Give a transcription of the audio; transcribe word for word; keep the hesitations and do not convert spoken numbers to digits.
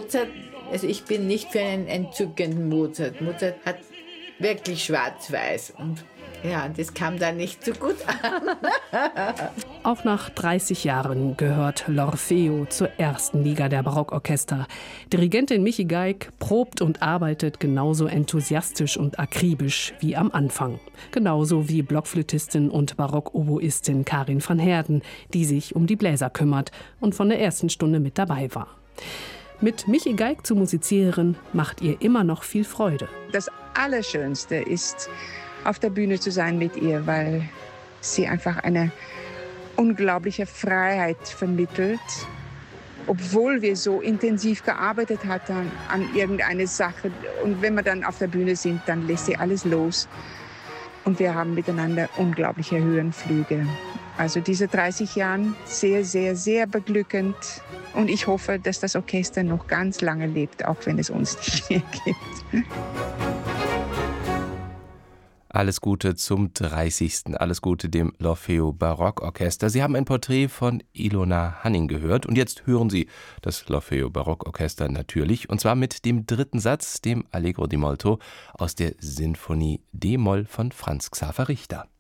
Mozart, also ich bin nicht für einen entzückenden Mozart. Mozart hat wirklich schwarz-weiß und ja, das kam dann nicht so gut an. Auch nach dreißig Jahren gehört L'Orfeo zur ersten Liga der Barockorchester. Dirigentin Michi Geig probt und arbeitet genauso enthusiastisch und akribisch wie am Anfang. Genauso wie Blockflötistin und Barockoboistin Karin van Heerden, die sich um die Bläser kümmert und von der ersten Stunde mit dabei war. Mit Michi Geig zu musizieren macht ihr immer noch viel Freude. Das Allerschönste ist, auf der Bühne zu sein mit ihr, weil sie einfach eine unglaubliche Freiheit vermittelt. Obwohl wir so intensiv gearbeitet hatten an irgendeine Sache. Und wenn wir dann auf der Bühne sind, dann lässt sie alles los. Und wir haben miteinander unglaubliche Höhenflüge. Also diese dreißig Jahre sehr, sehr, sehr beglückend. Und ich hoffe, dass das Orchester noch ganz lange lebt, auch wenn es uns nicht mehr gibt. Alles Gute zum dreißigsten Alles Gute dem L'Orfeo Barockorchester. Sie haben ein Porträt von Ilona Hanning gehört und jetzt hören Sie das L'Orfeo Barockorchester natürlich, und zwar mit dem dritten Satz, dem Allegro di molto aus der Sinfonie D-Moll von Franz Xaver Richter.